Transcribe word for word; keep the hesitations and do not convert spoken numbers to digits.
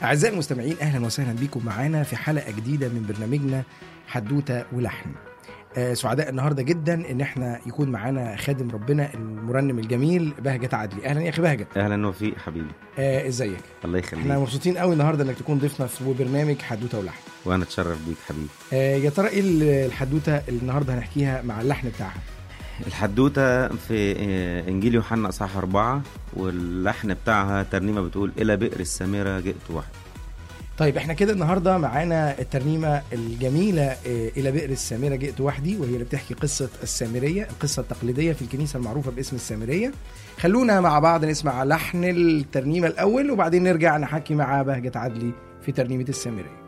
أعزائي المستمعين، أهلا وسهلا بكم معانا في حلقة جديدة من برنامجنا حدوتة ولحن. آه سعداء النهاردة جدا إن احنا يكون معانا خادم ربنا المرنم الجميل بهجت عدلي. أهلا يا أخي بهجت. أهلا وفيق حبيبي. آه إزيك؟ الله يخليك. احنا مبسوطين قوي النهاردة إنك تكون ضيفنا في برنامج حدوتة ولحن. وأنا أتشرف بيك حبيبي. آه يا ترى إيه الحدوتة اللي النهاردة هنحكيها مع اللحن بتاعها؟ الحدوتة في إنجيل يوحنا أصحاح أربعة، واللحن بتاعها ترنيمة بتقول إلى بئر السامرة جئت وحدي. طيب احنا كده النهاردة معانا الترنيمة الجميلة إلى بئر السامرة جئت وحدي، وهي اللي بتحكي قصة السامرية، القصة التقليدية في الكنيسة المعروفة باسم السامرية. خلونا مع بعض نسمع لحن الترنيمة الأول، وبعدين نرجع نحكي مع بهجت عدلي في ترنيمة السامرية.